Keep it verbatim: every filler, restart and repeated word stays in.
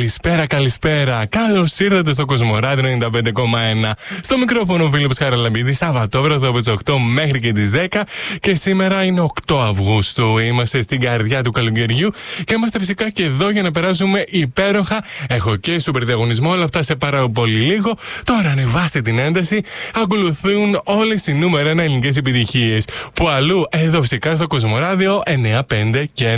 Καλησπέρα, καλησπέρα. Καλώς ήρθατε στο Κοσμοράδιο ενενήντα πέντε κόμμα ένα. Στο μικρόφωνο ο Φίλιππος Χαραλαμπίδης. Σαββατόβραδο από τις οκτώ μέχρι και τις δέκα. Και σήμερα είναι οκτώ Αυγούστου. Είμαστε στην καρδιά του καλοκαιριού και είμαστε φυσικά και εδώ για να περάσουμε υπέροχα. Έχω και σούπερ διαγωνισμό, όλα αυτά σε πάρα πολύ λίγο. Τώρα ανεβάστε την ένταση. Ακολουθούν όλες οι νούμερο ένα ελληνικές επιτυχίες. Που αλλού εδώ φυσικά στο Κοσμοράδιο ενενήντα πέντε και